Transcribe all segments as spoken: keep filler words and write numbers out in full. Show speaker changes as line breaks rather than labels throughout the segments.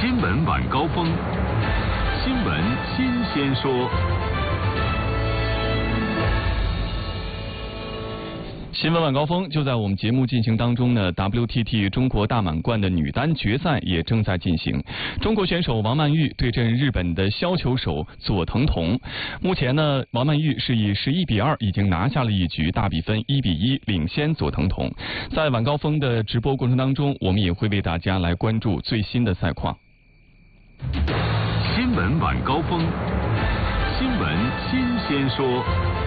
新闻晚高峰，新闻新鲜说。
新闻晚高峰就在我们节目进行当中呢 ，W T T 中国大满贯的女单决赛也正在进行。中国选手王曼玉对阵日本的削球手佐藤瞳。目前呢，王曼玉是以十一比二已经拿下了一局，大比分一比一领先佐藤瞳。在晚高峰的直播过程当中，我们也会为大家来关注最新的赛况。
新闻晚高峰，新闻新鲜说。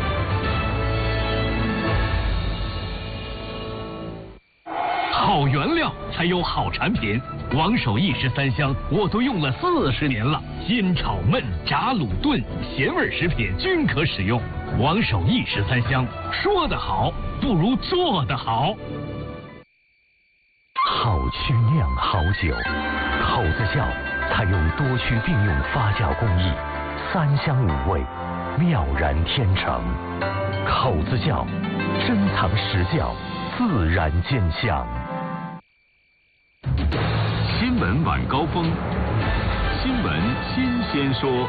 好原料才有好产品，王守义十三香我都用了四十年了，煎炒焖炸卤炖咸味食品均可使用。王守义十三香，说得好不如做得好。
好曲酿好酒，口子窖采用多区并用发酵工艺，三香五味，妙然天成。口子窖珍藏实窖，自然见香。
新闻晚高峰，新闻新鲜说。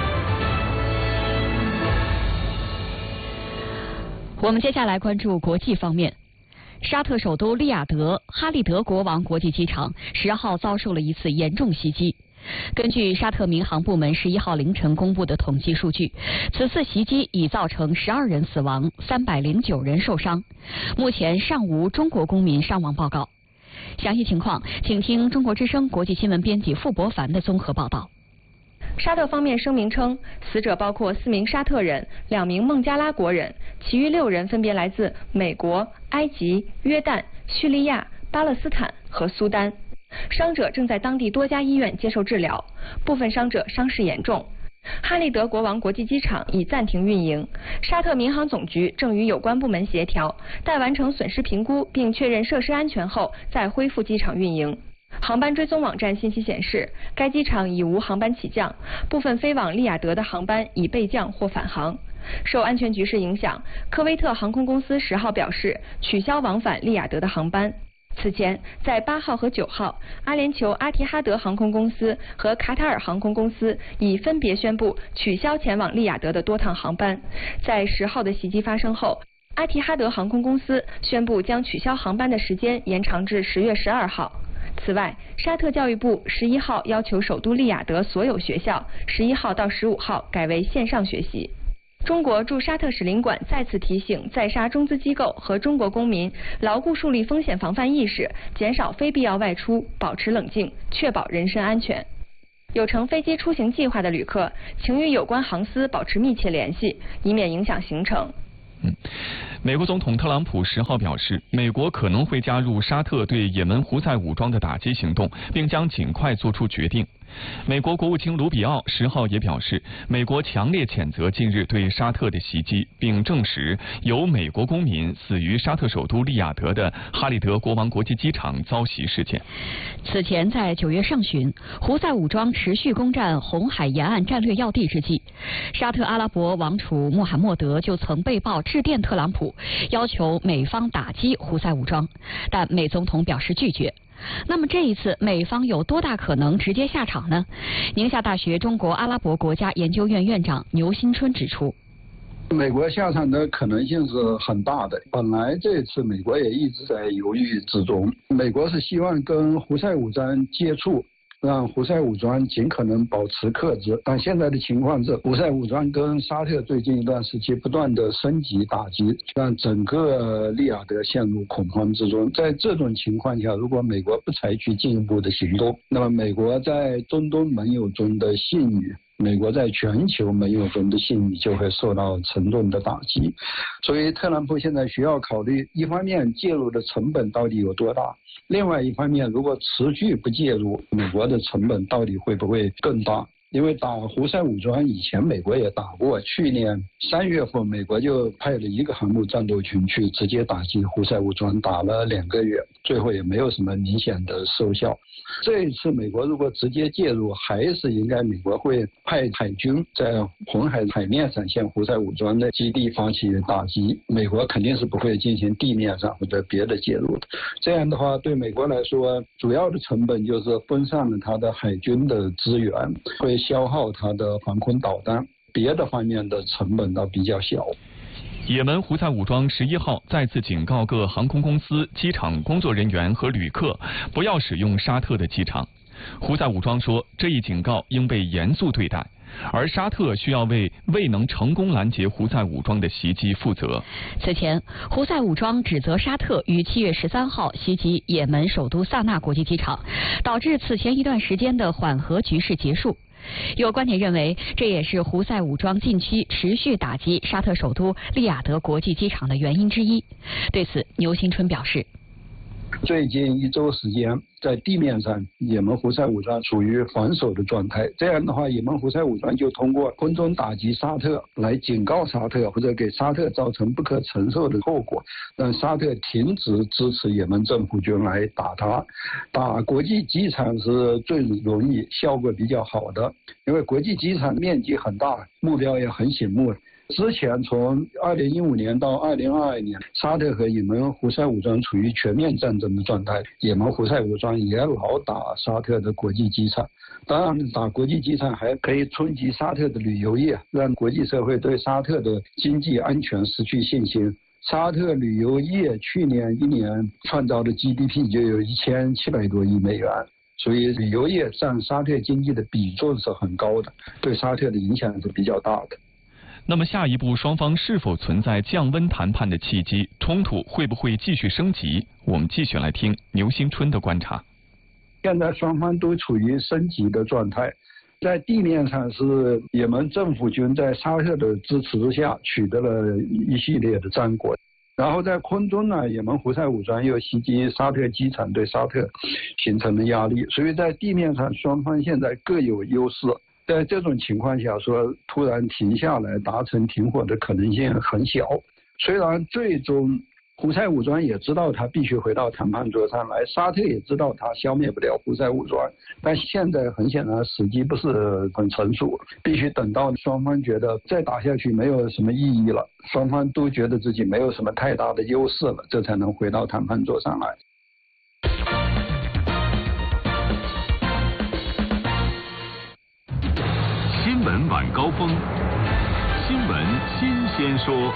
我们接下来关注国际方面。沙特首都利雅得哈利德国王国际机场十号遭受了一次严重袭击。根据沙特民航部门十一号凌晨公布的统计数据，此次袭击已造成十二人死亡，三百零九人受伤。目前尚无中国公民伤亡报告。详细情况，请听中国之声国际新闻编辑傅博凡的综合报道。
沙特方面声明称，死者包括四名沙特人、两名孟加拉国人，其余六人分别来自美国、埃及、约旦、叙利亚、巴勒斯坦和苏丹。伤者正在当地多家医院接受治疗，部分伤者伤势严重。哈利德国王国际机场已暂停运营，沙特民航总局正与有关部门协调，待完成损失评估并确认设施安全后，再恢复机场运营。航班追踪网站信息显示，该机场已无航班起降，部分飞往利雅得的航班已备降或返航。受安全局势影响，科威特航空公司十号表示取消往返利雅得的航班。此前，在八号和九号，阿联酋阿提哈德航空公司和卡塔尔航空公司已分别宣布取消前往利雅得的多趟航班。在十号的袭击发生后，阿提哈德航空公司宣布将取消航班的时间延长至十月十二号。此外，沙特教育部十一号要求首都利雅得所有学校十一号到十五号改为线上学习。中国驻沙特使领馆再次提醒在沙中资机构和中国公民牢固树立风险防范意识，减少非必要外出，保持冷静，确保人身安全。有乘飞机出行计划的旅客，请与有关航司保持密切联系，以免影响行程。
嗯，美国总统特朗普十号表示，美国可能会加入沙特对也门胡塞武装的打击行动，并将尽快做出决定。美国国务卿卢比奥十号也表示，美国强烈谴责近日对沙特的袭击，并证实有美国公民死于沙特首都利雅得的哈利德国王国际机场遭袭事件。
此前，在九月上旬，胡塞武装持续攻占红海沿岸战略要地之际，沙特阿拉伯王储穆罕默德就曾被曝致电特朗普，要求美方打击胡塞武装，但美总统表示拒绝。那么这一次美方有多大可能直接下场呢？宁夏大学中国阿拉伯国家研究院院长牛新春指出，
美国下场的可能性是很大的。本来这次美国也一直在犹豫之中，美国是希望跟胡塞武装接触，让胡塞武装尽可能保持克制，但现在的情况是，胡塞武装跟沙特最近一段时期不断的升级打击，让整个利雅得陷入恐慌之中。在这种情况下，如果美国不采取进一步的行动，那么美国在中东盟友中的信誉，美国在全球盟友中的信誉就会受到沉重的打击。所以特朗普现在需要考虑，一方面介入的成本到底有多大，另外一方面如果持续不介入，美国的成本到底会不会更大。 因为打胡塞武装以前美国也打过，去年三月份美国就派了一个航母战斗群去直接打击胡塞武装，打了两个月，最后也没有什么明显的收效。这一次美国如果直接介入，还是应该美国会派海军在红海海面上向胡塞武装的基地发起打击，美国肯定是不会进行地面上或者别的介入的。这样的话对美国来说，主要的成本就是分散了它的海军的资源，会消耗它的防空导弹，别的方面的成本倒比较小。
也门胡塞武装十一号再次警告各航空公司、机场工作人员和旅客不要使用沙特的机场。胡塞武装说，这一警告应被严肃对待，而沙特需要为未能成功拦截胡塞武装的袭击负责。
此前，胡塞武装指责沙特于七月十三号袭击也门首都萨那国际机场，导致此前一段时间的缓和局势结束。有观点认为，这也是胡塞武装近期持续打击沙特首都利雅得国际机场的原因之一。对此，牛新春表示，
最近一周时间，在地面上，也门胡塞武装处于防守的状态。这样的话，也门胡塞武装就通过空中打击沙特，来警告沙特，或者给沙特造成不可承受的后果，让沙特停止支持也门政府军来打他。打国际机场是最容易、效果比较好的，因为国际机场面积很大，目标也很醒目。之前从二零一五年到二零二二年，沙特和也门胡塞武装处于全面战争的状态，也门胡塞武装也老打沙特的国际机场。当然，打国际机场还可以冲击沙特的旅游业，让国际社会对沙特的经济安全失去信心。沙特旅游业去年一年创造的 G D P 就有一千七百多亿美元。所以旅游业占沙特经济的比重是很高的，对沙特的影响是比较大的。
那么下一步双方是否存在降温谈判的契机？冲突会不会继续升级？我们继续来听牛新春的观察。
现在双方都处于升级的状态，在地面上是也门政府军在沙特的支持之下取得了一系列的战果，然后在空中呢，也门胡塞武装又袭击沙特机场，对沙特形成了压力，所以在地面上双方现在各有优势。在这种情况下说突然停下来达成停火的可能性很小，虽然最终胡塞武装也知道他必须回到谈判桌上来，沙特也知道他消灭不了胡塞武装，但现在很显然时机不是很成熟，必须等到双方觉得再打下去没有什么意义了，双方都觉得自己没有什么太大的优势了，这才能回到谈判桌上来。
新闻晚高峰，新闻新鲜说。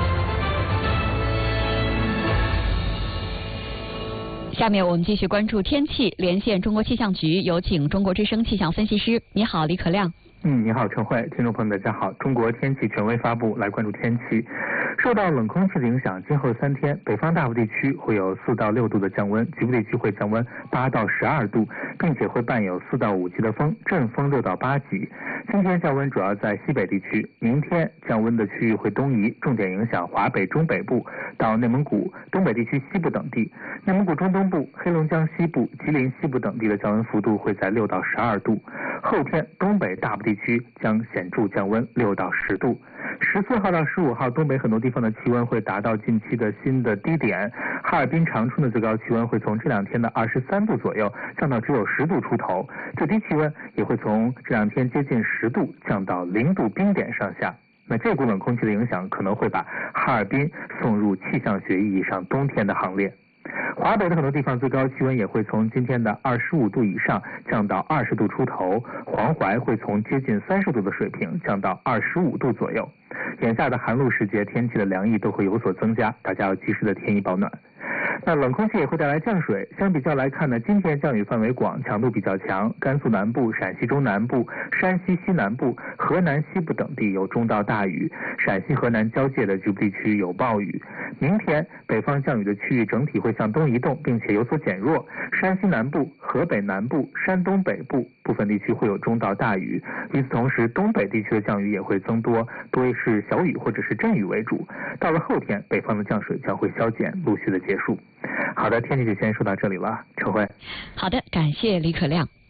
下面我们继续关注天气，连线中国气象局，有请中国之声气象分析师。你好，李可亮。
嗯，你好，陈慧，听众朋友大家好。中国天气权威发布，来关注天气。受到冷空气的影响，今后三天北方大部地区会有四到六度的降温，局部地区会降温八到十二度，并且会伴有四到五级的风，阵风六到八级。今天降温主要在西北地区，明天降温的区域会东移，重点影响华北中北部到内蒙古、东北地区西部等地。内蒙古中东部、黑龙江西部、吉林西部等地的降温幅度会在六到十二度。后天东北大部地区将显著降温六到十度。十四号到十五号，东北很多地方的气温会达到近期的新的低点。哈尔滨、长春的最高气温会从这两天的二十三度左右降到只有十度出头，最低气温也会从这两天接近十度降到零度冰点上下。那这股冷空气的影响可能会把哈尔滨送入气象学意义上冬天的行列。华北的很多地方最高气温也会从今天的二十五度以上降到二十度出头，黄淮会从接近三十度的水平降到二十五度左右。眼下的寒露时节，天气的凉意都会有所增加，大家要及时的添衣保暖。那冷空气也会带来降水，相比较来看呢，今天降雨范围广，强度比较强，甘肃南部、陕西中南部、山西西南部、河南西部等地有中到大雨，陕西河南交界的局部地区有暴雨。明天北方降雨的区域整体会向东移动，并且有所减弱，山西南部、河北南部、山东北部部分地区会有中到大雨。与此同时，东北地区的降雨也会增多，多是小雨或者是阵雨为主。到了后天，北方的降水将会消减，陆续的结束。好的，天气就先说到这里了，陈慧。
好的，感谢李可亮。